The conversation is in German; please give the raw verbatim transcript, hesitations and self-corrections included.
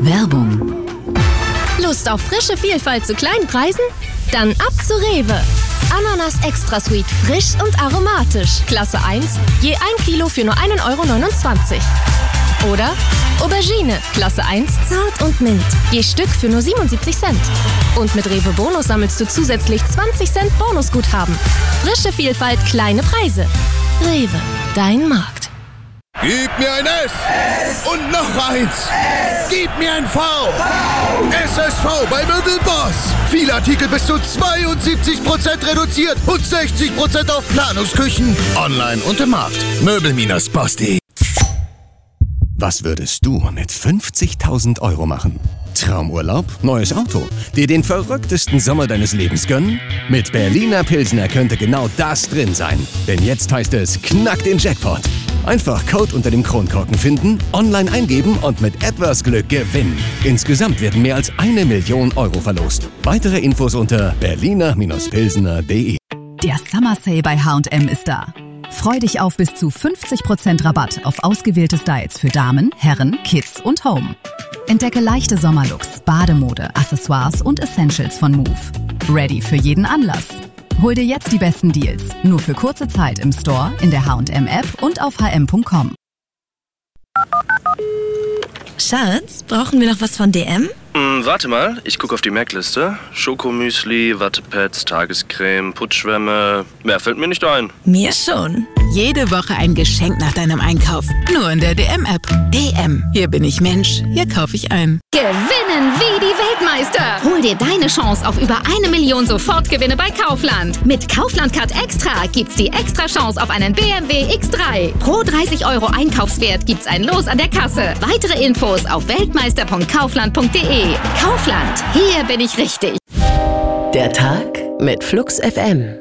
Werbung. Lust auf frische Vielfalt zu kleinen Preisen? Dann ab zu Rewe. Ananas Extra Sweet, frisch und aromatisch. Klasse eins, je ein Kilo für nur ein Euro neunundzwanzig. Oder Aubergine, Klasse eins, zart und mild. Je Stück für nur siebenundsiebzig Cent. Und mit Rewe Bonus sammelst du zusätzlich zwanzig Cent Bonusguthaben. Frische Vielfalt, kleine Preise. Rewe, dein Markt. Gib mir ein S, S. Und noch eins. S. Gib mir ein V. V. S S V bei Möbelboss. Viele Artikel bis zu zweiundsiebzig Prozent reduziert und sechzig Prozent auf Planungsküchen. Online und im Markt. Möbel Boss punkt de. Was würdest du mit fünfzigtausend Euro machen? Traumurlaub? Neues Auto? Dir den verrücktesten Sommer deines Lebens gönnen? Mit Berliner Pilsner könnte genau das drin sein. Denn jetzt heißt es, knack den Jackpot. Einfach Code unter dem Kronkorken finden, online eingeben und mit etwas Glück gewinnen. Insgesamt werden mehr als eine Million Euro verlost. Weitere Infos unter berliner Pilsner punkt de. Der Summer Sale bei H und M ist da. Freu dich auf bis zu fünfzig Prozent Rabatt auf ausgewählte Styles für Damen, Herren, Kids und Home. Entdecke leichte Sommerlooks, Bademode, Accessoires und Essentials von Move. Ready für jeden Anlass. Hol dir jetzt die besten Deals. Nur für kurze Zeit im Store, in der H und M App und auf h m punkt com. Schatz, brauchen wir noch was von D M? Hm, warte mal, ich gucke auf die Merkliste. Schokomüsli, Wattepads, Tagescreme, Putschwämme. Mehr fällt mir nicht ein. Mir schon. Jede Woche ein Geschenk nach deinem Einkauf. Nur in der D M-App. D M. Hier bin ich Mensch. Hier kaufe ich ein. Gewinnen wie die Weltmeister. Hol dir deine Chance auf über eine Million Sofortgewinne bei Kaufland. Mit Kaufland Card Extra gibt's die extra Chance auf einen B M W X drei. Pro dreißig Euro Einkaufswert gibt's ein Los an der Kasse. Weitere Infos auf weltmeister punkt kaufland punkt de. Kaufland. Hier bin ich richtig. Der Tag mit Flux F M.